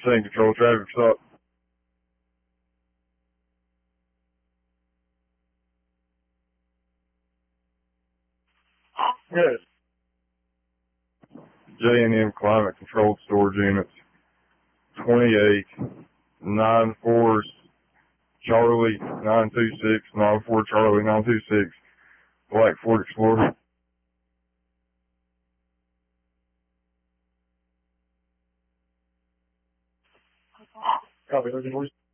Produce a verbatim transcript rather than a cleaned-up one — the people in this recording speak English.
ten control traffic stop. Yes. J and M Climate Controlled Storage Units. twenty-eight nine four Charlie nine two six nine four Charlie nine two six Black Ford Explorer. Copy, looking voice.